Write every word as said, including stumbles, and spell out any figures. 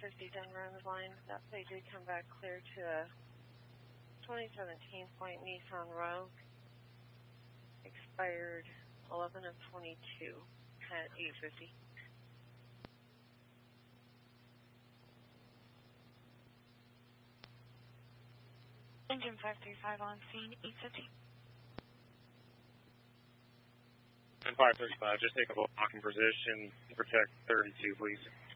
fifty Dunrose line. That plate did come back clear to a twenty seventeen point Nissan Rogue. Expired eleven of twenty-two at eight fifty. Engine five three five on scene, eight fifty. And five thirty-five, just take a blocking position, protect thirty-two, please.